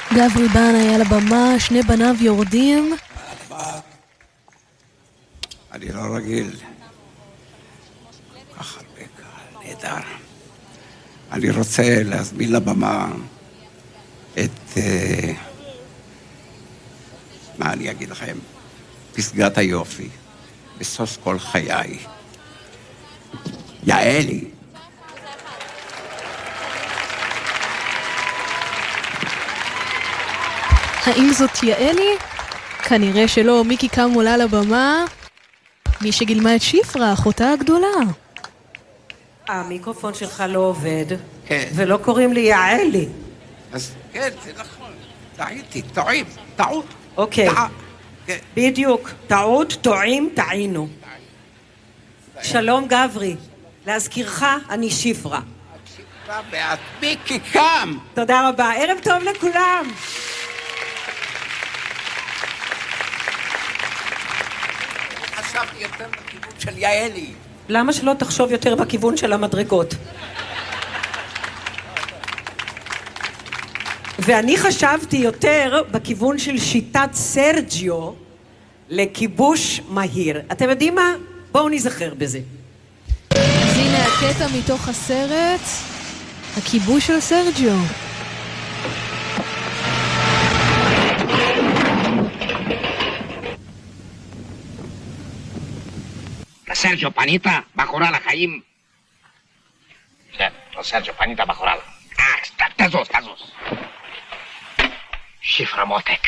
גברי בנה על הבמה, שני בניו יורדים. אני לא רגיל. כך הרבה קהל, נהדר. אני רוצה להזמין לבמה את... מה אני אגיד לכם? פסגת היופי, בסוף כל חיי. יעלי. האם זאת יעלי? כנראה שלא. מיקי קם עולה לבמה. מי שגילמה את שפרה, אחותה הגדולה. המיקרופון שלך לא עובד. כן. ולא קוראים לי יעלי. אז כן, זה נכון. טעיתי, טעות. אוקיי. בדיוק. טעות, טועים, טעינו. שלום גברי. להזכירך, אני שפרה. שפרה ואת מיקי קם. תודה רבה. ערב טוב לכולם. חשבתי יותר בכיוון של יעלי. למה שלא תחשוב יותר בכיוון של המדרגות? ואני חשבתי יותר בכיוון של שיטת סרג'יו לכיבוש מהיר. אתם יודעים מה? בואו נזכר בזה. אז הנה הקטע מתוך הסרט, הכיבוש של סרג'יו. סרג'יו, פנית? בחורה לחיים? כן, סרג'יו, פנית בחורה לחיים. תזוז. שפרה מותק.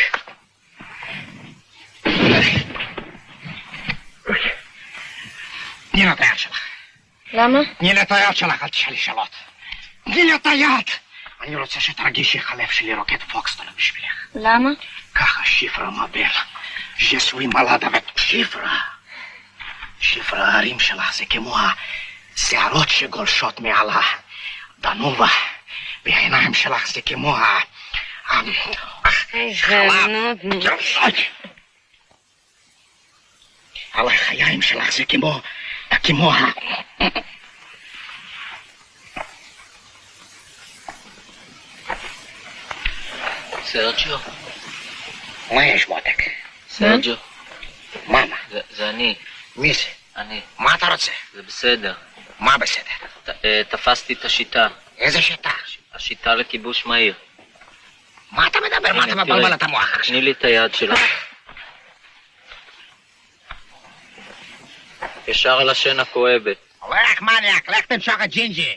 תני לה את היד שלך. למה? תני לה את היד שלך, אל תשאלי שאלות. תני לה את היד! אני רוצה שתרגישי איך הלב שלי רוקד פוקסטון בשבילך. למה? ככה שפרה מבל. ז'סוי מלדה שפרה. שפרה, ההרים שלך זה כמו השערות שגולשות מעל הדנובה, והעיניים שלך זה כמו חלב. על החיים שלך זה כמו סרג'יו? מה יש מותק? סרג'יו? מה? זה אני. מי זה? אני. מה אתה רוצה? זה בסדר. מה בסדר? תפסתי את השיטה. איזה שיטה? השיטה לכיבוש מהיר. מה אתה מדבר? מה אתה מבלבל את המוח? תני לי את היד שלך. ישר על השן הכואבת. לך מניאק, לך תמשוך את ג'ינג'י.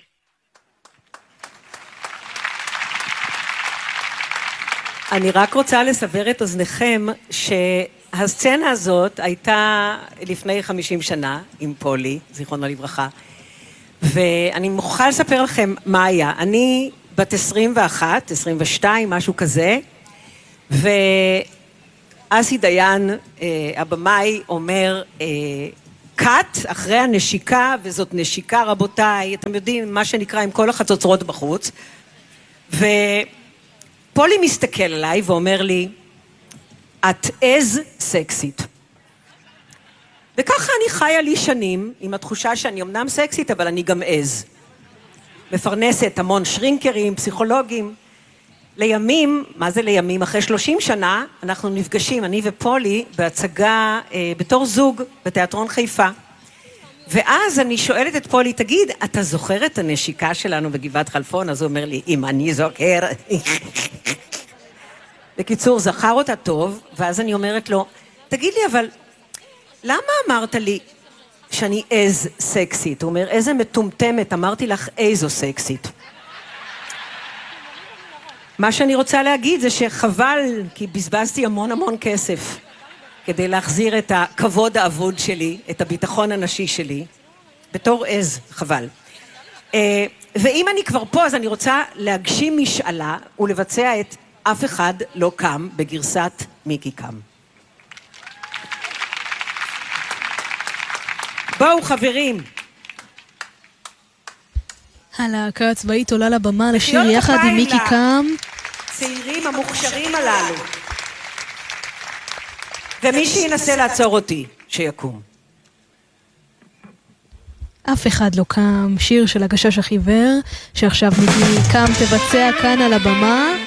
אני רק רוצה לסבר את אוזניכם שהסצנה הזאת הייתה לפני 50 שנה עם פולי, זיכרונו לברכה, ואני מוכרחה לספר לכם מה היה. אני בת 21, 22, משהו כזה, ואסי דיין, הבמאי, אומר, קאט אחרי הנשיקה, וזאת נשיקה רבותיי, אתם יודעים, מה שנקרא עם כל החצוצרות בחוץ, פולי מסתכל עליי ואומר לי, את אז סקסית. וככה אני חיה לי שנים, עם התחושה שאני אמנם סקסית, אבל אני גם אז. מפרנסת המון שרינקרים, פסיכולוגים. לימים, מה זה לימים? אחרי 30 שנה, אנחנו נפגשים, אני ופולי, בהצגה בתור זוג בתיאטרון חיפה. ואז אני שואלת את פולי, תגיד, אתה זוכר את הנשיקה שלנו בגבעת חלפון? אז הוא אומר לי, אם אני זוכר... בקיצור, זכר אותה טוב, ואז אני אומרת לו, תגיד לי, אבל למה אמרת לי שאני אז סקסית? הוא אומר, איזה מטומטמת, אמרתי לך איזו סקסית. מה שאני רוצה להגיד זה שחבל, כי בזבזתי המון כסף, כדי להחזיר את הכבוד האבוד שלי, את הביטחון הנשי שלי, בתור אז, חבל. ואם אני כבר פה, אז אני רוצה להגשים משאלה, ולבצע את אף אחד לא קם בגרסת מיקי קם. בואו חברים. הלהקה הצבאית עולה לבמה לשיר יחד עם מיקי קם. צעירים המוכשרים הללו. ומי שינסה לעצור אותי, שיקום. אף אחד לא קם, שיר של הגשש החיוור, שעכשיו מיקי קם תבצע כאן על הבמה.